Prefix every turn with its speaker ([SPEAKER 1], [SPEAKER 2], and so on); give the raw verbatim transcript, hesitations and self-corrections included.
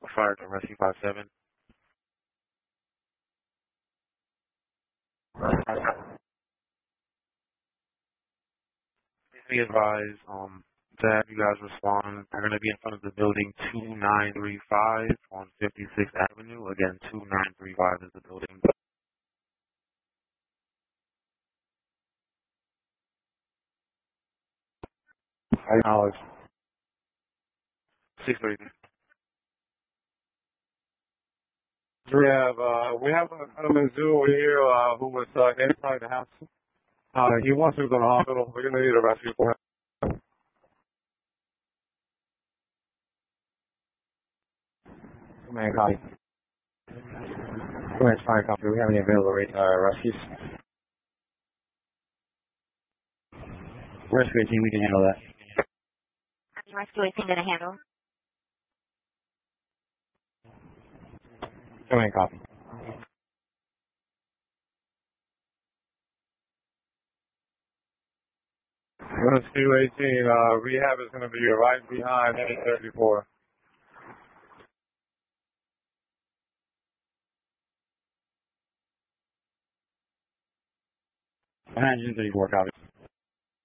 [SPEAKER 1] Fire to rescue five seven. Be advised um, to have you guys respond. They're going to be in front of the building two nine three five on fifty-sixth Avenue. Again, two nine three five is the building.
[SPEAKER 2] Acknowledge.
[SPEAKER 1] six thirty-three.
[SPEAKER 2] We have uh, we have a gentleman Zoo over here uh, who was uh, inside the house. Uh, he wants to go to the hospital. We're gonna need a rescue for him. Command copy. Command fire copy. Do we have any available uh, rescues? Rescue team, we can handle that.
[SPEAKER 3] Rescue team gonna handle.
[SPEAKER 2] Command copy. Rescue eighteen, uh, rehab is going to be right behind eight thirty-four. one thirty-four, copy.